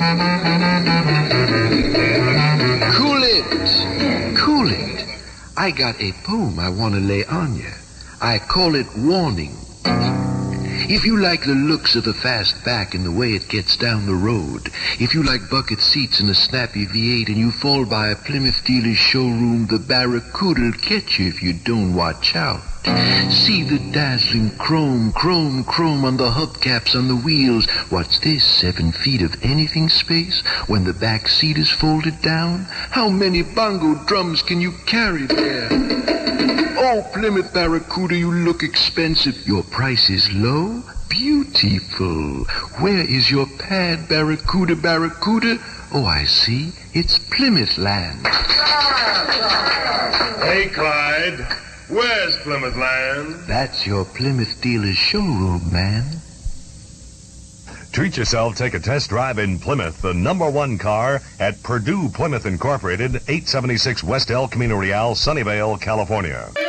Cool it. Cool it. I got a poem I want to lay on you. I call it Warning. If you like the looks of the fast back and the way it gets down the road, if you like bucket seats and a snappy V8 and you fall by a Plymouth dealer's showroom, the Barracuda'll catch you if you don't watch out. See the dazzling chrome on the hubcaps on the wheels. What's this, 7 feet of anything space when the back seat is folded down? How many bongo drums can you carry there? Oh, Plymouth Barracuda, you look expensive. Your price is low? Beautiful. Where is your pad, Barracuda, Barracuda? Oh, I see. It's Plymouth Land. Hey, Clyde. Where's Plymouth Land? That's your Plymouth dealer's showroom, man. Treat yourself, take a test drive in Plymouth, the #1 car at Purdue Plymouth Incorporated, 876 West El Camino Real, Sunnyvale, California.